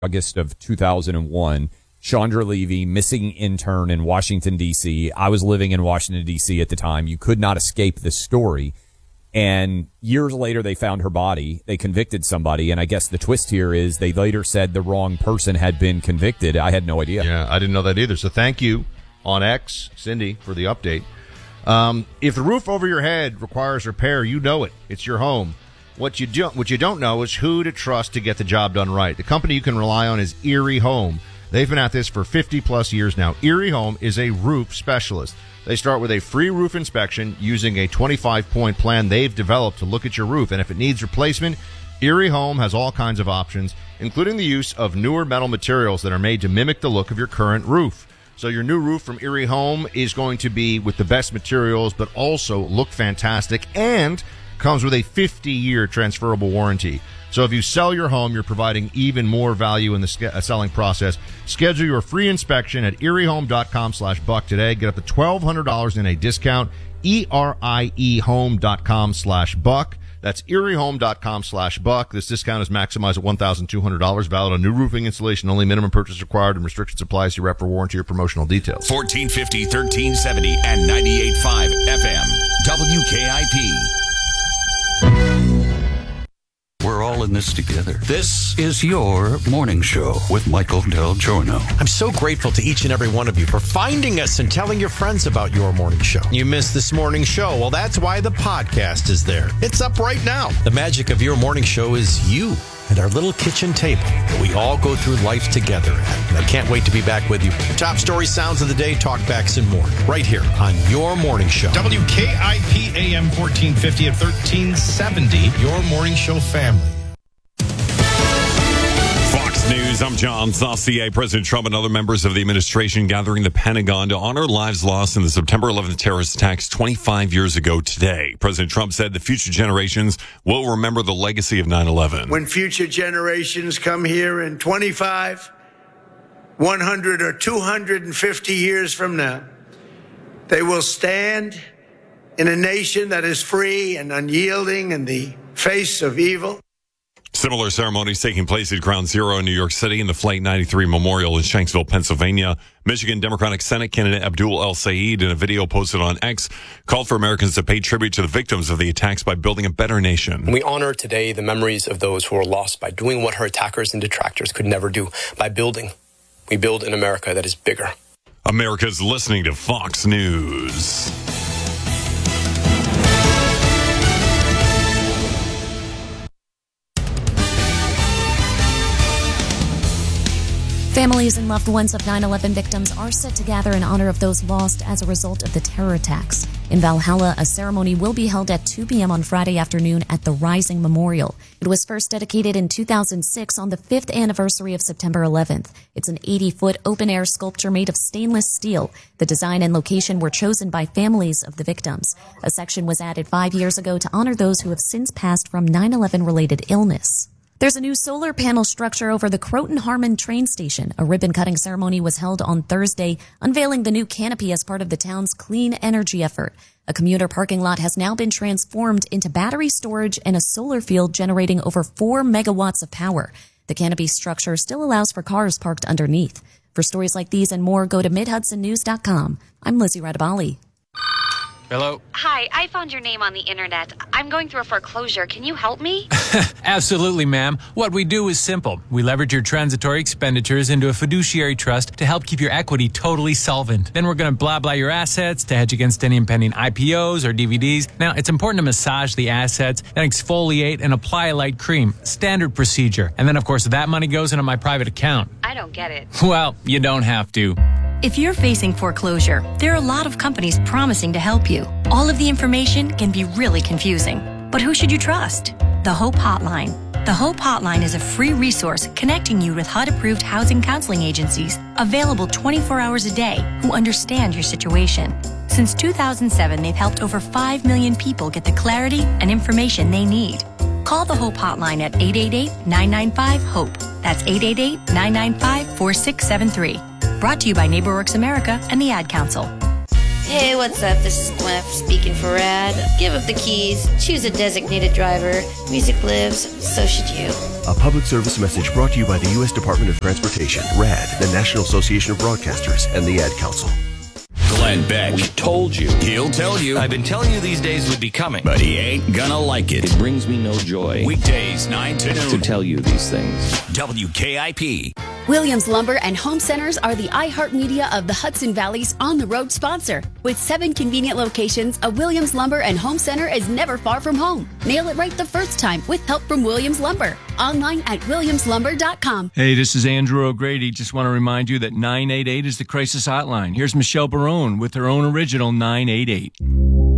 August of 2001. Chandra Levy, missing intern in Washington, D.C. I was living in Washington, D.C. at the time. You could not escape this story. And years later, they found her body. They convicted somebody. And I guess the twist here is they later said the wrong person had been convicted. I had no idea. Yeah, I didn't know that either. So thank you on X, Cindy, for the update. If the roof over your head requires repair, you know it. It's your home. What you don't know is who to trust to get the job done right. The company you can rely on is Erie Home. They've been at this for 50-plus years now. Erie Home is a roof specialist. They start with a free roof inspection using a 25-point plan they've developed to look at your roof. And if it needs replacement, Erie Home has all kinds of options, including the use of newer metal materials that are made to mimic the look of your current roof. So your new roof from Erie Home is going to be with the best materials, but also look fantastic and comes with a 50-year transferable warranty. So if you sell your home, you're providing even more value in the selling process. Schedule your free inspection at eriehome.com/buck today. Get up to $1,200 in a discount. eriehome.com/buck. That's eriehome.com/buck. This discount is maximized at $1,200. Valid on new roofing installation only. Minimum purchase required and restrictions apply. See rep for warranty or promotional details. 1450, 1370, and 98.5 FM. WKIP. We're all in this together. This is your morning show with Michael Del Giorno. I'm so grateful to each and every one of you for finding us and telling your friends about your morning show. You missed this morning show. Well, that's why the podcast is there. It's up right now. The magic of your morning show is you and our little kitchen table that we all go through life together at. And I can't wait to be back with you. Top story, sounds of the day, talkbacks, and more. Right here on your morning show. WKIP AM 1450 at 1370. Your morning show family. Fox News, I'm John Saucier. President Trump and other members of the administration gathering the Pentagon to honor lives lost in the September 11th terrorist attacks 25 years ago today. President Trump said the future generations will remember the legacy of 9/11. When future generations come here in 25, 100 or 250 years from now, they will stand in a nation that is free and unyielding in the face of evil. Similar ceremonies taking place at Ground Zero in New York City and the Flight 93 Memorial in Shanksville, Pennsylvania. Michigan Democratic Senate candidate Abdul El Sayed, in a video posted on X, called for Americans to pay tribute to the victims of the attacks by building a better nation. We honor today the memories of those who were lost by doing what her attackers and detractors could never do, by building. We build an America that is bigger. America's listening to Fox News. Families and loved ones of 9/11 victims are set to gather in honor of those lost as a result of the terror attacks. In Valhalla, a ceremony will be held at 2 p.m. on Friday afternoon at the Rising Memorial. It was first dedicated in 2006 on the 5th anniversary of September 11th. It's an 80-foot open-air sculpture made of stainless steel. The design and location were chosen by families of the victims. A section was added 5 years ago to honor those who have since passed from 9/11-related illness. There's a new solar panel structure over the Croton-Harmon train station. A ribbon-cutting ceremony was held on Thursday, unveiling the new canopy as part of the town's clean energy effort. A commuter parking lot has now been transformed into battery storage and a solar field generating over 4 megawatts of power. The canopy structure still allows for cars parked underneath. For stories like these and more, go to MidHudsonNews.com. I'm Lizzie Radabali. Hello? Hi, I found your name on the internet. I'm going through a foreclosure. Can you help me? Absolutely, ma'am. What we do is simple. We leverage your transitory expenditures into a fiduciary trust to help keep your equity totally solvent. Then we're going to blah your assets to hedge against any impending IPOs or DVDs. Now, it's important to massage the assets, then exfoliate and apply a light cream. Standard procedure. And then, of course, that money goes into my private account. I don't get it. Well, you don't have to. If you're facing foreclosure, there are a lot of companies promising to help you. All of the information can be really confusing. But who should you trust? The Hope Hotline. The Hope Hotline is a free resource connecting you with HUD-approved housing counseling agencies available 24 hours a day who understand your situation. Since 2007, they've helped over 5 million people get the clarity and information they need. Call the Hope Hotline at 888-995-HOPE. That's 888-995-4673. Brought to you by NeighborWorks America and the Ad Council. Hey, what's up? This is Gwen speaking for Rad. Give up the keys, choose a designated driver. Music lives, so should you. A public service message brought to you by the U.S. Department of Transportation, RAD, the National Association of Broadcasters, and the Ad Council. Glenn Beck. We told you. He'll tell you. I've been telling you these days would be coming. But he ain't gonna like it. It brings me no joy. Weekdays, 9 to noon. To tell you these things. WKIP. Williams Lumber and Home Centers are the iHeartMedia of the Hudson Valley's on-the-road sponsor. With 7 convenient locations, a Williams Lumber and Home Center is never far from home. Nail it right the first time with help from Williams Lumber. Online at williamslumber.com. Hey, this is Andrew O'Grady. Just want to remind you that 988 is the crisis hotline. Here's Michelle Barone with her own original 988.